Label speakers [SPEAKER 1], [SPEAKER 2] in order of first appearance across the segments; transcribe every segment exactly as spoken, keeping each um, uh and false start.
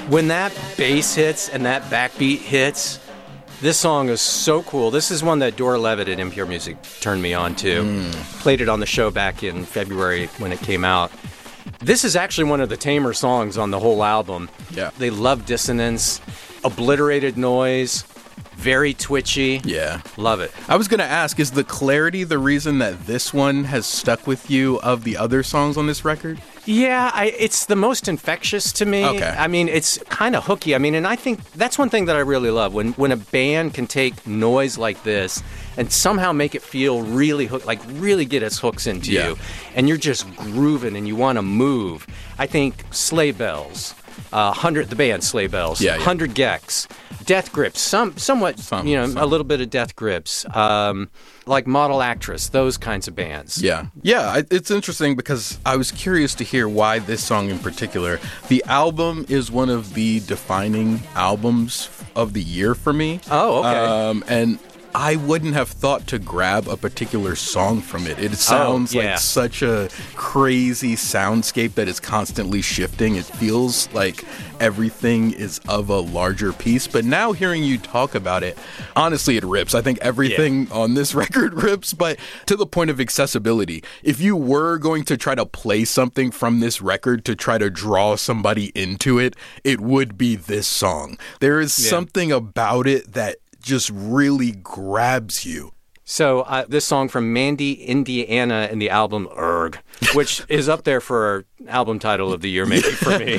[SPEAKER 1] When that bass hits and that backbeat hits, this song is so cool. This is one that Dora Levitt at N P R Music turned me on to. Mm. Played it on the show back in February when it came out. This is actually one of the tamer songs on the whole album.
[SPEAKER 2] Yeah.
[SPEAKER 1] They love dissonance, obliterated noise, very twitchy.
[SPEAKER 2] Yeah.
[SPEAKER 1] Love it.
[SPEAKER 2] I was going to ask, is the clarity the reason that this one has stuck with you of the other songs on this record?
[SPEAKER 1] Yeah, I, it's the most infectious to me.
[SPEAKER 2] Okay.
[SPEAKER 1] I mean, it's kind of hooky. I mean, and I think that's one thing that I really love. When when a band can take noise like this and somehow make it feel really hook, like really get its hooks into
[SPEAKER 2] Yeah.
[SPEAKER 1] you, and you're just grooving and you want to move. I think Sleigh Bells, uh, hundred the band Sleigh Bells,
[SPEAKER 2] yeah, yeah.
[SPEAKER 1] Hundred Gex, Death Grips, some somewhat,
[SPEAKER 2] some,
[SPEAKER 1] you know,
[SPEAKER 2] some.
[SPEAKER 1] a little bit of Death Grips, um, like Model Actress, those kinds of bands.
[SPEAKER 2] Yeah. Yeah, I, it's interesting because I was curious to hear why this song in particular. The album is one of the defining albums of the year for me.
[SPEAKER 1] Oh, okay.
[SPEAKER 2] Um, and I wouldn't have thought to grab a particular song from it. It sounds
[SPEAKER 1] oh, yeah.
[SPEAKER 2] like such a crazy soundscape that is constantly shifting. It feels like everything is of a larger piece. But now hearing you talk about it, honestly, it rips. I think everything yeah. on this record rips, but to the point of accessibility. If you were going to try to play something from this record to try to draw somebody into it, it would be this song. There is yeah. something about it that just really grabs you.
[SPEAKER 1] So uh, this song from Mandy, Indiana, and the album Erg, which is up there for album title of the year, maybe for me.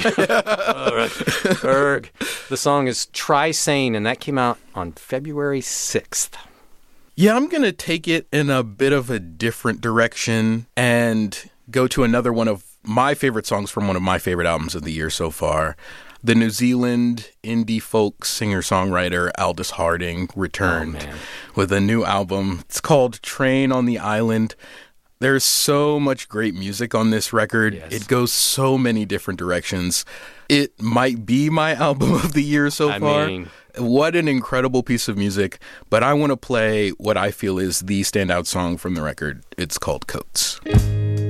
[SPEAKER 1] Erg. The song is Try Sane, and that came out on February sixth.
[SPEAKER 2] Yeah, I'm going to take it in a bit of a different direction and go to another one of my favorite songs from one of my favorite albums of the year so far. The New Zealand indie folk singer-songwriter Aldous Harding returned
[SPEAKER 1] oh,
[SPEAKER 2] with a new album. It's called Train on the Island. There's so much great music on this record.
[SPEAKER 1] Yes.
[SPEAKER 2] It goes so many different directions. It might be my album of the year so
[SPEAKER 1] I
[SPEAKER 2] far.
[SPEAKER 1] Mean...
[SPEAKER 2] What an incredible piece of music. But I want to play what I feel is the standout song from the record. It's called Coats.